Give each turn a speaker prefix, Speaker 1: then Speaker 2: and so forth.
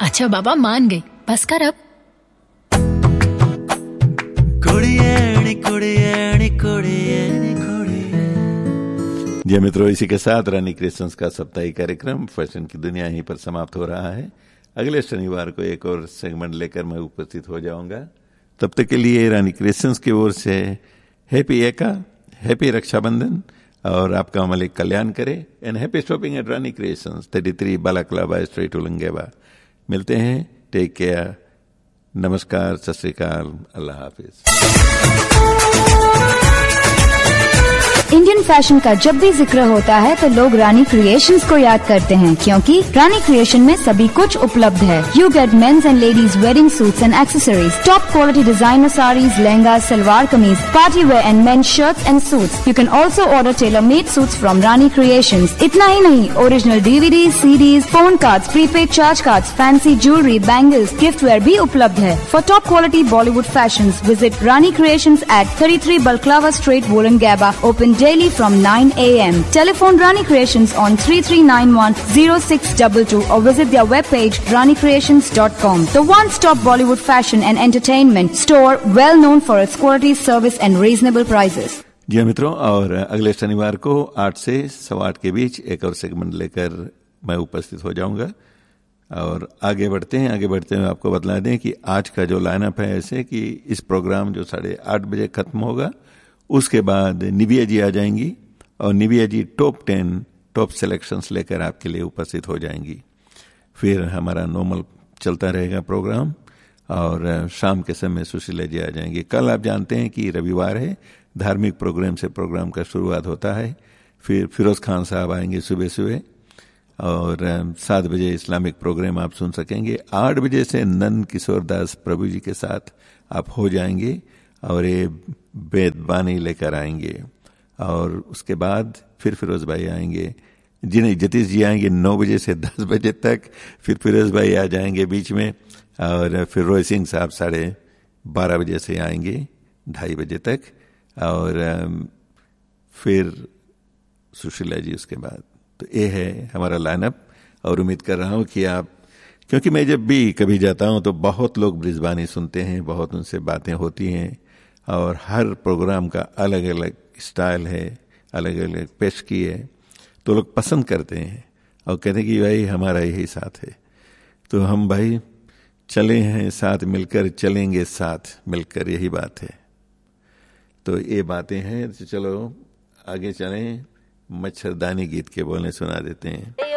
Speaker 1: अच्छा बाबा मान गई, बस कर अब।
Speaker 2: जी मित्रों, इसी के साथ रानी क्रिएशंस का साप्ताहिक कार्यक्रम फैशन की दुनिया यहीं पर समाप्त हो रहा है। अगले शनिवार को एक और सेगमेंट लेकर मैं उपस्थित हो जाऊंगा। तब तक के लिए रानी क्रिएशंस की ओर से हैप्पी एका, हैप्पी रक्षाबंधन और आपका अमल कल्याण करे and happy shopping eight Rani creations 33 बालाक्लाबा street उलंगेबा। मिलते हैं, टेक केयर, नमस्कार, सत श्री अकाल, अल्लाह हाफिज।
Speaker 3: इंडियन फैशन का जब भी जिक्र होता है तो लोग रानी क्रिएशंस को याद करते हैं, क्योंकि रानी क्रिएशन में सभी कुछ उपलब्ध है। You get mains and ladies wedding suits and accessories, top quality designer saris, lehenga, salwar kameez, party wear and main shirts and suits. You can also order tailor made suits from Rani creations. इतना ही नहीं, original DVD, CDs, phone cards, prepaid charge cards, fancy jewellery, bangles, gift where भी उपलब्ध है। For top quality Bollywood fashions visit Rani creations eight 33 Balaclava Street, Wollongabba. Open daily from 9 a.m. Telephone Rani Creations on 3391-0622 or visit their webpage ranicreations.com. The one-stop Bollywood fashion and entertainment store, well known for its quality, service and reasonable prices.
Speaker 2: जी हाँ मित्रों, और अगले शनिवार को 8 से 8:15 के बीच एक और सेगमेंट लेकर मैं उपस्थित हो जाऊंगा। और आगे बढ़ते हैं आपको बतला दें कि आज का जो लाइनअप है ऐसे कि इस प्रोग्राम जो 8:30 बजे खत्म होगा, उसके बाद निविया जी आ जाएंगी और निविया जी टॉप 10 टॉप सिलेक्शंस लेकर आपके लिए उपस्थित हो जाएंगी। फिर हमारा नॉर्मल चलता रहेगा प्रोग्राम और शाम के समय सुशीला जी आ जाएंगे। कल आप जानते हैं कि रविवार है, धार्मिक प्रोग्राम से प्रोग्राम का शुरुआत होता है। फिर फिरोज खान साहब आएंगे सुबह सुबह और 7 बजे इस्लामिक प्रोग्राम आप सुन सकेंगे। 8 बजे से नंद किशोर दास प्रभु जी के साथ आप हो जाएंगे और ये बेदबानी लेकर आएंगे। और उसके बाद फिर फिरोज भाई आएंगे, जिन्हें जतीश जी आएंगे 9 बजे से 10 बजे तक। फिर फिरोज भाई आ जाएंगे बीच में और फिर रोय सिंह साहब 12:30 बजे से आएंगे 2:30 बजे तक और फिर सुशीला जी उसके बाद। तो ये है हमारा लाइनअप और उम्मीद कर रहा हूँ कि आप, क्योंकि मैं जब भी कभी जाता हूँ तो बहुत लोग ब्रिजबानी सुनते हैं, बहुत उनसे बातें होती हैं और हर प्रोग्राम का अलग अलग स्टाइल है, अलग अलग पेशगी है, तो लोग पसंद करते हैं और कहते हैं कि भाई हमारा यही साथ है। तो हम भाई चले हैं साथ मिलकर, चलेंगे साथ मिलकर, यही बात है। तो ये बातें हैं, तो चलो आगे चलें। मच्छरदानी गीत के बोलने सुना देते हैं।